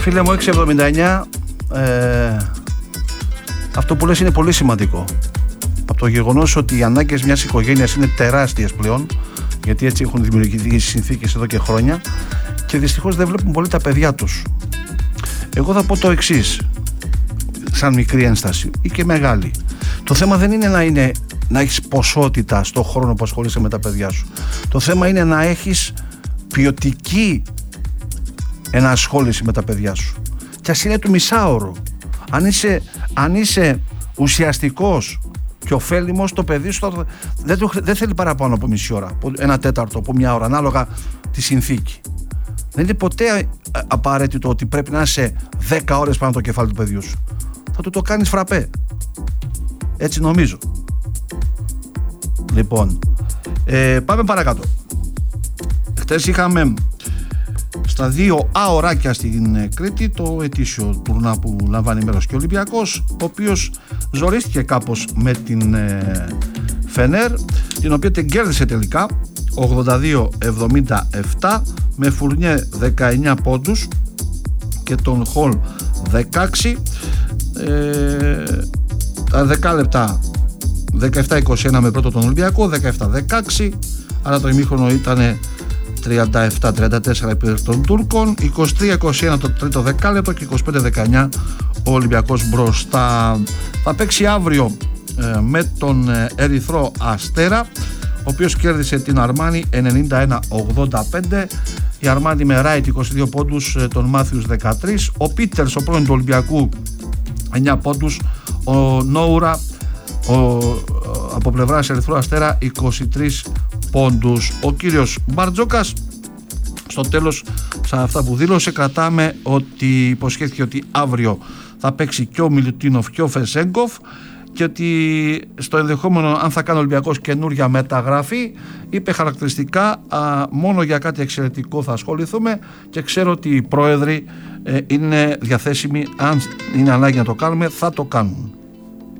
Φίλε μου, 679, αυτό που λες είναι πολύ σημαντικό. Από το γεγονός ότι οι ανάγκες μιας οικογένειας είναι τεράστιες πλέον, γιατί έτσι έχουν δημιουργηθεί οι συνθήκες εδώ και χρόνια, και δυστυχώς δεν βλέπουν πολύ τα παιδιά τους. Εγώ θα πω το εξής, σαν μικρή ένσταση ή και μεγάλη. Το θέμα δεν είναι να έχεις ποσότητα στον χρόνο που ασχολείσαι με τα παιδιά σου. Το θέμα είναι να έχεις ποιοτική ενασχόληση με τα παιδιά σου. Και ας είναι του μισάωρο. Αν είσαι ουσιαστικός και ωφέλιμος, το παιδί σου δεν θέλει παραπάνω από μισή ώρα, από ένα τέταρτο, από μια ώρα, ανάλογα τη συνθήκη. Δεν είναι ποτέ απαραίτητο ότι πρέπει να είσαι 10 ώρες πάνω το κεφάλι του παιδιού σου. Θα του το κάνεις φραπέ. Έτσι νομίζω. Λοιπόν, πάμε παρακάτω. Χτες είχαμε στα 2 αωράκια στην Κρήτη το ετήσιο τουρνά που λαμβάνει μέρος και ο Ολυμπιακός, ο οποίος ζορίστηκε κάπως με την Φενέρ, την οποία την κέρδισε τελικά 82-77 με Φουρνιέ 19 πόντους και τον Χολ 16. Τα 10 λεπτά 17-21 με πρώτο τον Ολυμπιακό, 17-16, άρα το ημίχρονο ήταν 37-34 υπέρ των Τούρκων, 23-21 το τρίτο δεκάλεπτο και 25-19 ο Ολυμπιακός μπροστά. Θα παίξει αύριο με τον Ερυθρό Αστέρα, ο οποίος κέρδισε την Αρμάνι 91-85. Η Αρμάνι με Ράιτ 22 πόντους, τον Μάθιους 13, ο Πίτερς ο πρώην του Ολυμπιακού 9 πόντους, ο Νόουρα από πλευράς Ερυθρού Αστέρα 23 πόντους. Ο κύριος Μπαρτζόκας στο τέλος, σε αυτά που δήλωσε, κρατάμε ότι υποσχέθηκε ότι αύριο θα παίξει και ο Μιλουτίνοφ και ο Φεσέγκοφ, και ότι στο ενδεχόμενο αν θα κάνει ο Ολυμπιακός καινούρια μεταγραφή, είπε χαρακτηριστικά μόνο για κάτι εξαιρετικό θα ασχοληθούμε, και ξέρω ότι οι πρόεδροι είναι διαθέσιμοι, αν είναι ανάγκη να το κάνουμε θα το κάνουν.